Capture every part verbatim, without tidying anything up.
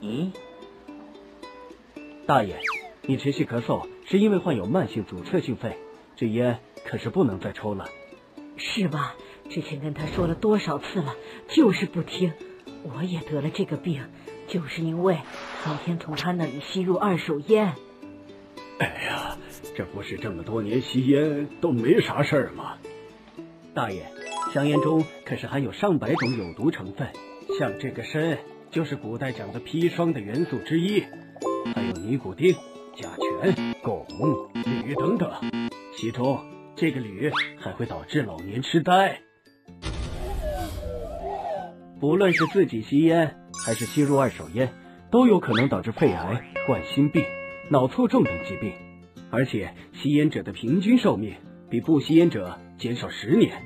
嗯，大爷，你持续咳嗽是因为患有慢性阻塞性肺，这烟可是不能再抽了。 是吧？之前跟他说了多少次了，就是不听。我也得了这个病，就是因为天天从他那里吸入二手烟。 哎呀，这不是这么多年吸烟都没啥事儿吗？ 大爷，香烟中可是含有上百种有毒成分，像这个砷就是古代讲的砒霜的元素之一，还有尼古丁、甲醛、汞、铝等等，其中这个铝还会导致老年痴呆。不论是自己吸烟还是吸入二手烟，都有可能导致肺癌、冠心病、脑卒中等疾病，而且吸烟者的平均寿命比不吸烟者减少十年。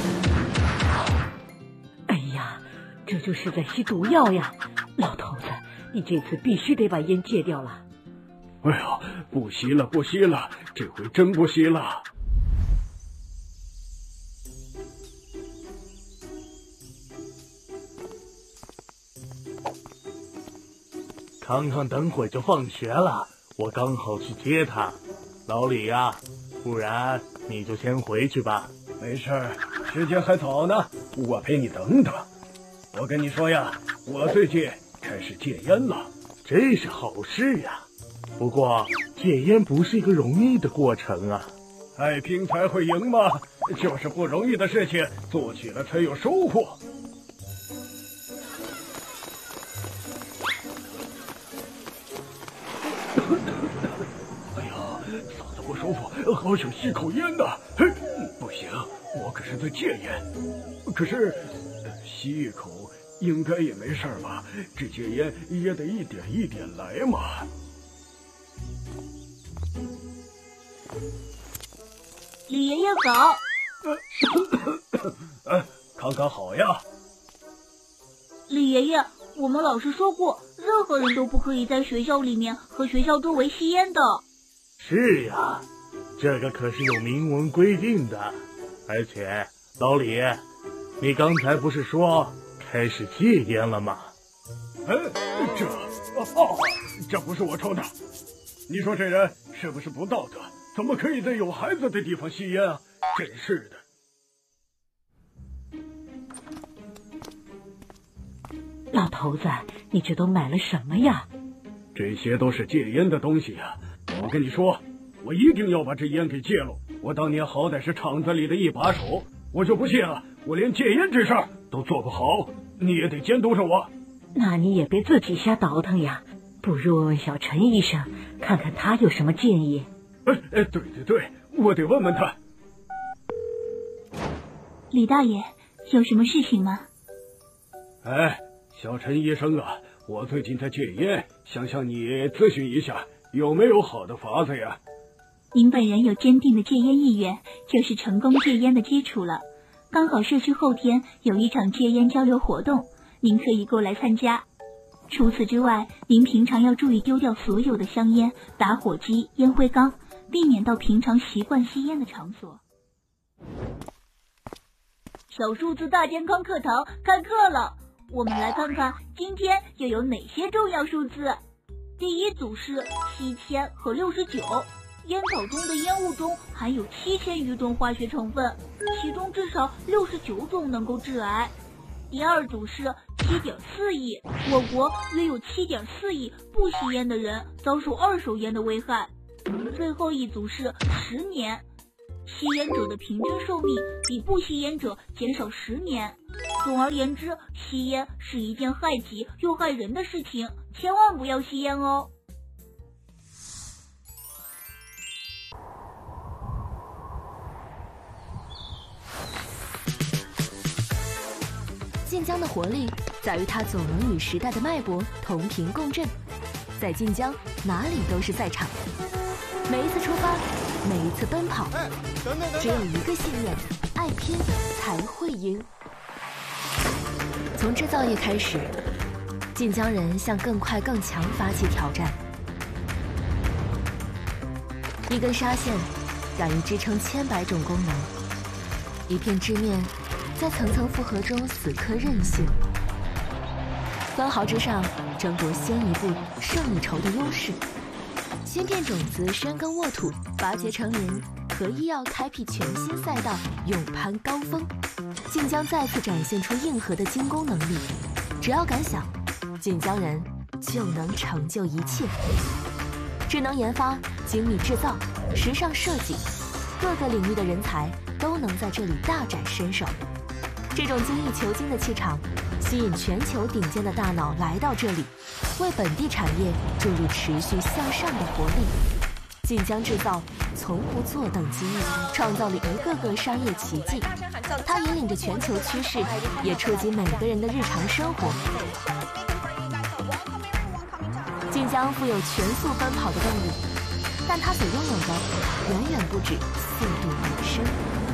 哎呀，这就是在吸毒药呀！老头子，你这次必须得把烟戒掉了。 哎呀，不吸了不吸了，这回真不吸了。 康康等会就放学了，我刚好去接他。老李呀、啊，不然你就先回去吧。 没事，时间还早呢，我陪你等等。我跟你说呀，我最近开始戒烟了， 这是好事呀。不过戒烟不是一个容易的过程啊。 爱拼才会赢嘛，就是不容易的事情做起来才有收获。舒服，好想吸口烟呐！嘿，不行，我可是在戒烟。可是吸一口应该也没事吧？这戒烟也得一点一点来嘛。 李爷爷好。 哎，康康好呀。 李爷爷，我们老师说过，任何人都不可以在学校里面和学校周围吸烟的。 是呀，这个可是有明文规定的。而且老李，你刚才不是说开始戒烟了吗？ 哎，这哦，这不是我抽的。你说这人是不是不道德？怎么可以在有孩子的地方吸烟啊？真是的。 老头子，你这都买了什么呀？ 这些都是戒烟的东西呀。我跟你说，我一定要把这烟给戒了。我当年好歹是厂子里的一把手，我就不信了，我连戒烟这事儿都做不好，你也得监督着我。 那你也别自己瞎倒腾呀，不如问问小陈医生，看看他有什么建议。 哎哎，对对对，我得问问他。 李大爷，有什么事情吗？ 哎，小陈医生啊，我最近在戒烟，想向你咨询一下，有没有好的法子呀？ 您本人有坚定的戒烟意愿，就是成功戒烟的基础了。刚好社区后天有一场戒烟交流活动，您可以过来参加。除此之外，您平常要注意丢掉所有的香烟、打火机、烟灰缸，避免到平常习惯吸烟的场所。小数字大健康课堂开课了，我们来看看今天又有哪些重要数字。第一组是七千和六十九，烟草中的烟雾中含有七千余种化学成分，其中至少六十九种能够致癌。第二组是七点四亿，我国约有七点四亿不吸烟的人遭受二手烟的危害。最后一组是十年，吸烟者的平均寿命比不吸烟者减少十年。总而言之，吸烟是一件害己又害人的事情，千万不要吸烟哦。 晋江的活力在于它总能与时代的脉搏同频共振，在晋江哪里都是赛场。每一次出发，每一次奔跑，只有一个信念：爱拼才会赢。从制造业开始，晋江人向更快更强发起挑战。一根纱线敢于支撑千百种功能，一片织面在层层复合中死磕韧性。 分毫之上争夺先一步胜一筹的优势。芯片种子深耕沃土，拔节成林，和医药开辟全新赛道，勇攀高峰。晋江再次展现出硬核的精工能力，只要敢想，晋江人就能成就一切。智能研发、精密制造、时尚设计，各个领域的人才都能在这里大展身手。这种精益求精的气场，吸引全球顶尖的大脑来到这里，为本地产业注入持续向上的活力。晋江制造从不坐等机遇，创造了一个个商业奇迹。它引领着全球趋势，也触及每个人的日常生活。晋江富有全速奔跑的动力，但它所拥有的远远不止速度本身。